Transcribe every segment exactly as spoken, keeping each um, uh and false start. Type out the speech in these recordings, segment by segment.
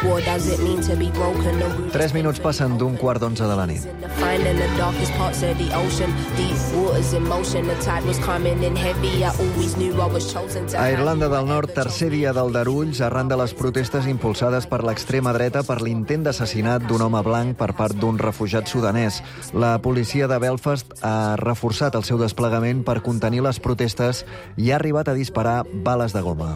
Tres minuts passen d'un quart d'onze de la nit. A Irlanda del Nord, tercer dia d'aldarulls arran de les protestes impulsades per l'extrema dreta per l'intent d'assassinat d'un home blanc per part d'un refugiat sudanès. La policia de Belfast ha reforçat el seu desplegament per contenir les protestes i ha arribat a disparar bales de goma.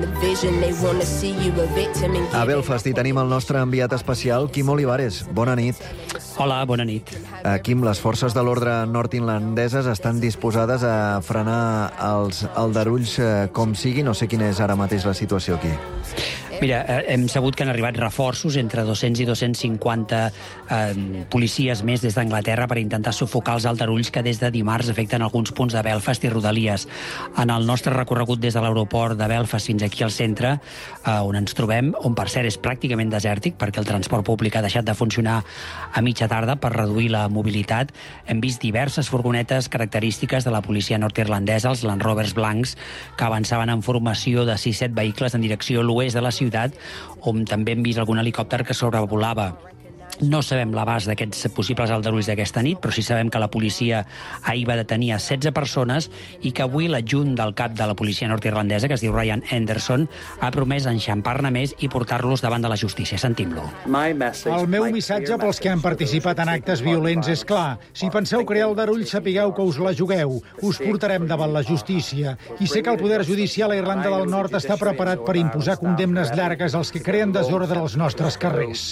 A Belfast hi tenim el nostre enviat especial, Quim Olivares. Bona nit. Hola, bona nit. Uh, Quim, les forces de l'ordre nord-irlandeses estan disposades a frenar els aldarulls uh, com sigui. No sé quina és ara mateix la situació aquí. Mira, hem sabut que han arribat reforços entre dos-cents i dos-cents cinquanta eh, policies més des d'Anglaterra per intentar sufocar els aldarulls que des de dimarts afecten alguns punts de Belfast i rodalies. En el nostre recorregut des de l'aeroport de Belfast fins aquí al centre, eh, on ens trobem, on per cert és pràcticament desèrtic perquè el transport públic ha deixat de funcionar a mitja tarda per reduir la mobilitat, hem vist diverses furgonetes característiques de la policia nord-irlandesa, els Land Rovers blancs, que avançaven en formació de sis set vehicles en direcció a l'oest de la ciutat, on també hem vist algun helicòpter que sobrevolava. No sabem l'abast d'aquests possibles aldarulls d'aquesta nit, però sí sabem que la policia ahir va detenir a setze persones i que avui l'adjunt del cap de la policia nord-irlandesa, que es diu Ryan Anderson, ha promès enxampar-ne més i portar-los davant de la justícia. Sentim-lo. El meu missatge pels que han participat en actes violents és clar. Si penseu crear aldarull, sapigueu que us la jugueu. Us portarem davant la justícia. I sé que el poder judicial a Irlanda del Nord està preparat per imposar condemnes llargues als que creen desordre als nostres carrers.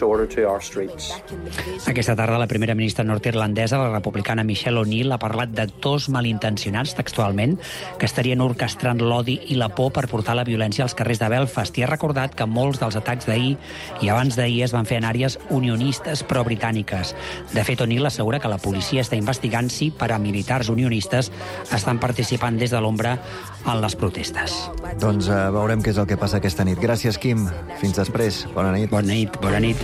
Aquesta tarda la primera ministra nord-irlandesa, la republicana Michelle O'Neill, ha parlat de dos malintencionats, textualment, que estarien orquestrant l'odi i la por per portar la violència als carrers de Belfast i ha recordat que molts dels atacs d'ahir i abans d'ahir es van fer en àrees unionistes pro-britàniques. De fet, O'Neill assegura que la policia està investigant si paramilitars unionistes estan participant des de l'ombra en les protestes. Doncs uh, veurem què és el que passa aquesta nit. Gràcies, Quim. Fins després. Bona nit. Bona nit. Bona nit.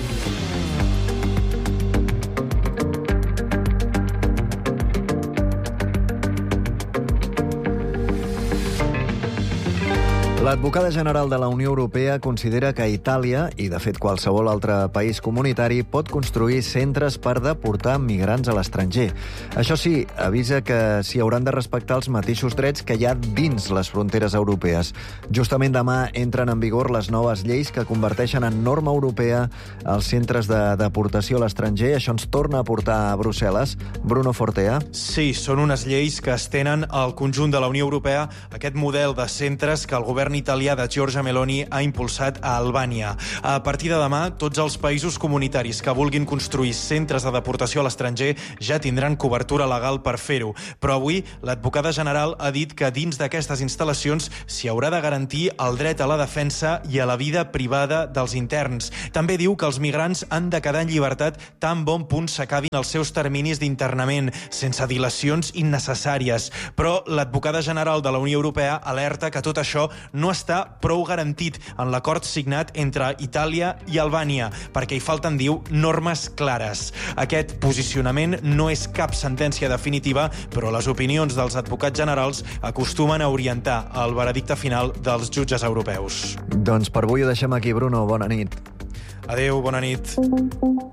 L'advocada general de la Unió Europea considera que Itàlia, i de fet qualsevol altre país comunitari, pot construir centres per deportar migrants a l'estranger. Això sí, avisa que s'hi hauran de respectar els mateixos drets que hi ha dins les fronteres europees. Justament demà entren en vigor les noves lleis que converteixen en norma europea els centres de deportació a l'estranger. Això ens torna a portar a Brussel·les. Bruno Fortea. Sí, són unes lleis que estenen al conjunt de la Unió Europea aquest model de centres que el govern italià de Giorgia Meloni ha impulsat a Albània. A partir de demà, tots els països comunitaris que vulguin construir centres de deportació a l'estranger ja tindran cobertura legal per fer-ho. Però avui, l'advocada general ha dit que dins d'aquestes instal·lacions s'hi haurà de garantir el dret a la defensa i a la vida privada dels interns. També diu que els migrants han de quedar en llibertat tan bon punt s'acabin els seus terminis d'internament, sense dilacions innecessàries. Però l'advocada general de la Unió Europea alerta que tot això no no està prou garantit en l'acord signat entre Itàlia i Albània, perquè hi falten, diu, normes clares. Aquest posicionament no és cap sentència definitiva, però les opinions dels advocats generals acostumen a orientar el veredicte final dels jutges europeus. Doncs per avui ho deixem aquí, Bruno. Bona nit. Adéu, bona nit.